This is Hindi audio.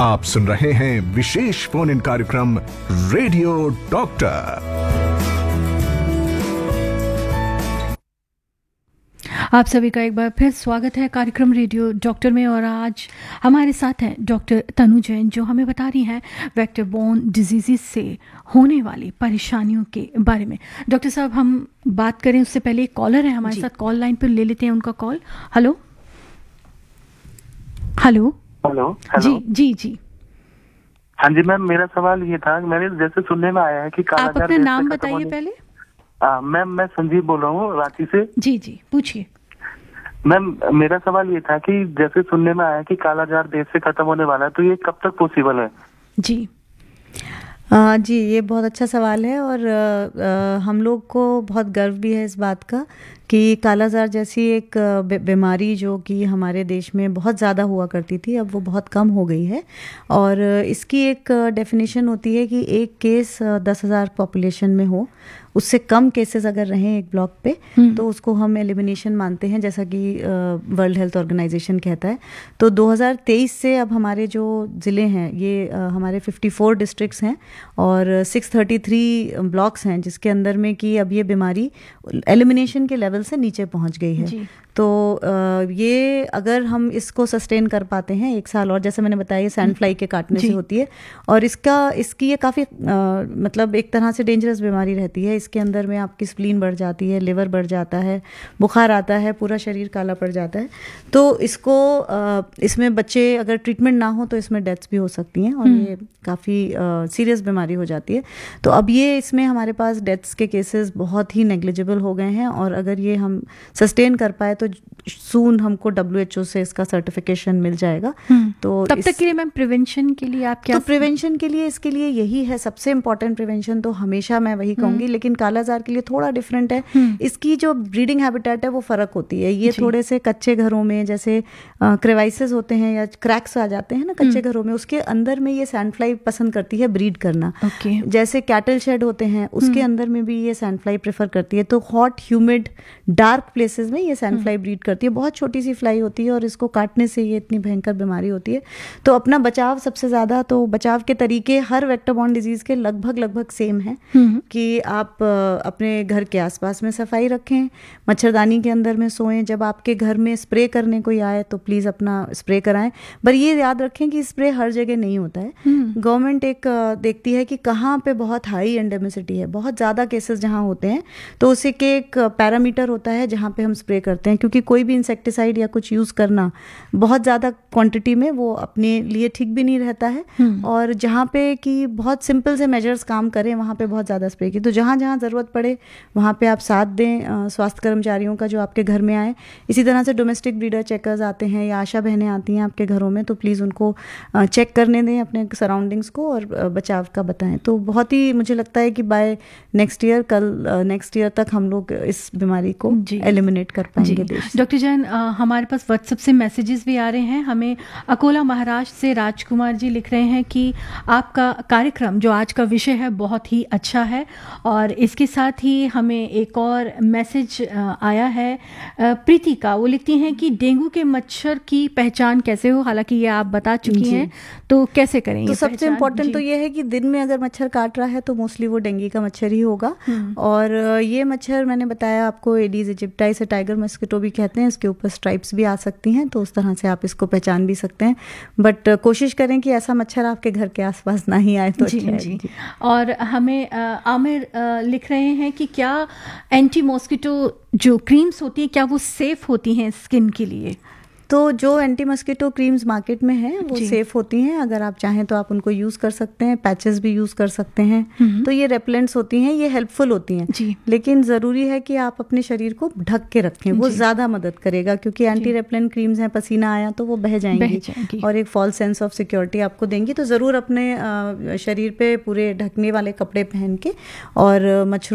आप सुन रहे हैं विशेष फोन इन कार्यक्रम रेडियो डॉक्टर। आप सभी का एक बार फिर स्वागत है कार्यक्रम रेडियो डॉक्टर में, और आज हमारे साथ हैं डॉक्टर तनु जैन, जो हमें बता रही हैं वेक्टर बोर्न डिजीज़ से होने वाली परेशानियों के बारे में। डॉक्टर साहब, हम बात करें उससे पहले एक कॉलर है हमारे साथ, कॉल लाइन पर ले लेते हैं उनका कॉल। Hello hello hello. जी जी जी। हाँ जी मैम, मेरा सवाल ये था, मैंने जैसे सुनने में आया है कि आप अपना नाम बताइए पहले। मैम मैं संजीव बोल रहा हूँ रांची से। जी जी, पूछिए। मैम मेरा सवाल ये था कि जैसे सुनने में आया है कि काला जार देश से खत्म होने वाला है, तो ये कब तक पॉसिबल है? जी जी, ये बहुत अच्छा सवाल है, और हम लोग को बहुत गर्व भी है इस बात का कि कालाजार जैसी एक बीमारी जो कि हमारे देश में बहुत ज़्यादा हुआ करती थी, अब वो बहुत कम हो गई है। और इसकी एक डेफिनेशन होती है कि एक केस 10,000 पॉपुलेशन में हो, उससे कम केसेस अगर रहें एक ब्लॉक पे तो उसको हम एलिमिनेशन मानते हैं, जैसा कि वर्ल्ड हेल्थ ऑर्गेनाइजेशन कहता है। तो 2023 से अब हमारे जो ज़िले हैं ये हमारे 54 डिस्ट्रिक्ट्स हैं और 633 ब्लॉक्स हैं, जिसके अंदर में कि अब ये बीमारी एलिमिनेशन के लेवल से नीचे पहुंच गई है। तो ये अगर हम इसको सस्टेन कर पाते हैं एक साल, और जैसे मैंने बताया सैंड फ्लाई के काटने से होती है, और इसकी ये काफ़ी मतलब एक तरह से डेंजरस बीमारी रहती है। इसके अंदर में आपकी स्प्लीन बढ़ जाती है, लिवर बढ़ जाता है, बुखार आता है, पूरा शरीर काला पड़ जाता है। तो इसको इसमें बच्चे अगर ट्रीटमेंट ना हो तो इसमें डेथ्स भी हो सकती हैं, और ये काफ़ी सीरियस बीमारी हो जाती है। तो अब ये इसमें हमारे पास डेथ्स के केसेस बहुत ही नेग्लिजिबल हो गए हैं, और अगर ये हम सस्टेन कर पाए तो सून हमको WHO से इसका सर्टिफिकेशन मिल जाएगा। तो तब तक के लिए मैम प्रिवेंशन के लिए आप क्या? तो प्रिवेंशन के लिए इसके लिए यही है सबसे इम्पोर्टेंट प्रिवेंशन, तो हमेशा मैं वही कहूँगी। लेकिन कालाजार के लिए थोड़ा डिफरेंट है, इसकी जो ब्रीडिंग हैबिटेट है वो फ़र्क होती है। ये थोड़े से कच्चे घरों में, जैसे क्रेवाइसेस होते हैं या क्रैक्स आ जाते हैं ना कच्चे घरों में, उसके अंदर में ये सैंड फ्लाई पसंद करती है ब्रीड करना। जैसे कैटल शेड होते हैं उसके अंदर में भी ये सैंड फ्लाई प्रेफर करती है। तो हॉट, ह्यूमिड, डार्क प्लेसेस में ये सैंड फ्लाई ब्रीड करती है। बहुत छोटी सी फ्लाई होती है और इसको काटने से ये इतनी भयंकर बीमारी होती है। तो अपना बचाव सबसे ज़्यादा, तो बचाव के तरीके हर वेक्टर बॉर्न डिजीज़ के लगभग सेम है कि आप अपने घर के आसपास में सफाई रखें, मच्छरदानी के अंदर में सोएं, जब आपके घर में स्प्रे करने कोई आए तो प्लीज़ अपना स्प्रे कराएं। पर ये याद रखें कि स्प्रे हर जगह नहीं होता है। गवर्नमेंट एक देखती है कि कहाँ पे बहुत हाई एंडेमिसिटी है, बहुत ज़्यादा केसेस जहाँ होते हैं, तो उसी के एक पैरामीटर होता है जहाँ पे हम स्प्रे करते हैं, क्योंकि कोई भी इंसेक्टिसाइड या कुछ यूज़ करना बहुत ज़्यादा क्वांटिटी में वो अपने लिए ठीक भी नहीं रहता है। और जहाँ पे कि बहुत सिंपल से मेजर्स काम करें वहाँ पे बहुत ज़्यादा स्प्रे की। तो जहाँ जहाँ ज़रूरत पड़े वहाँ पे आप साथ दें स्वास्थ्य कर्मचारियों का जो आपके घर में आए। इसी तरह से डोमेस्टिक ब्रीडर चेकर्स आते हैं या आशा बहनें आती हैं आपके घरों में, तो प्लीज़ उनको चेक करने दें अपने सराउंडिंग्स को और बचाव का बताएं। तो बहुत ही मुझे लगता है कि बाय नेक्स्ट ईयर तक हम लोग इस बीमारी को एलिमिनेट कर पाएंगे देश। डॉक्टर जैन, हमारे पास व्हाट्सएप से मैसेजेस भी आ रहे हैं। हमें अकोला महाराष्ट्र से राजकुमार जी लिख रहे हैं कि आपका कार्यक्रम जो आज का विषय है बहुत ही अच्छा है, और इसके साथ ही हमें एक और मैसेज आया है प्रीति का। वो लिखती हैं कि डेंगू के मच्छर की पहचान कैसे हो, हालांकि ये आप बता चुकी हैं, तो कैसे करें? तो सबसे इम्पोर्टेंट तो ये है कि दिन में अगर मच्छर काट रहा है तो मोस्टली वो डेंगू का मच्छर ही होगा। और ये मच्छर मैंने बताया आपको एडीज इजिप्टाई से टाइगर मस्किटो भी कहते हैं, इसके ऊपर स्ट्राइप्स भी आ सकती हैं, तो उस तरह से आप इसको पहचान भी सकते हैं। बट कोशिश करें कि ऐसा मच्छर आपके घर के आसपास ना ही आए तो अच्छा है। जी। और हमें आमिर लिख रहे हैं कि क्या एंटी मॉस्किटो जो क्रीम्स होती हैं क्या वो सेफ होती हैं स्किन के लिए? तो जो एंटी मस्किटो क्रीम्स मार्केट में हैं वो सेफ होती हैं, अगर आप चाहें तो आप उनको यूज़ कर सकते हैं, पैचेस भी यूज़ कर सकते हैं। तो ये रेपेलेंट्स होती हैं, ये हेल्पफुल होती हैं, लेकिन ज़रूरी है कि आप अपने शरीर को ढक के रखें, वो ज़्यादा मदद करेगा, क्योंकि एंटी रेपेलेंट क्रीम्स हैं, पसीना आया तो वो बह जाएंगी और एक फॉल्स सेंस ऑफ सिक्योरिटी आपको देंगी। तो ज़रूर अपने शरीर पे पूरे ढकने वाले कपड़े पहन के और मच्छरों